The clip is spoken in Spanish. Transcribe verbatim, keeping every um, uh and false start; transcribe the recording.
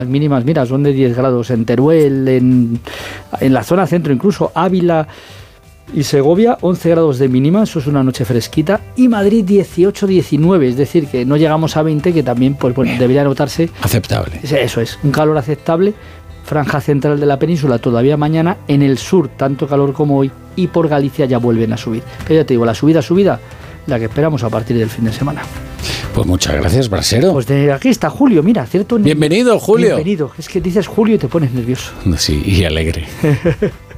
Las mínimas, mira, son de diez grados en Teruel, en, en la zona centro, incluso Ávila y Segovia, once grados de mínima, eso es una noche fresquita, y Madrid dieciocho diecinueve, es decir, que no llegamos a veinte, que también pues, bueno, debería notarse. Aceptable. Eso es, un calor aceptable. Franja central de la península todavía mañana, en el sur tanto calor como hoy, y por Galicia ya vuelven a subir. Pero ya te digo, la subida, subida, la que esperamos a partir del fin de semana. Pues muchas gracias, Brasero. Pues de aquí está Julio, mira, cierto. Bienvenido, Julio. Bienvenido, es que dices Julio y te pones nervioso. Sí, y alegre.